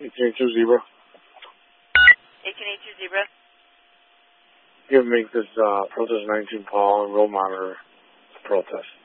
1882 Zebra. 1882 Zebra. Give me this protest 19 Paul and roll monitor protest.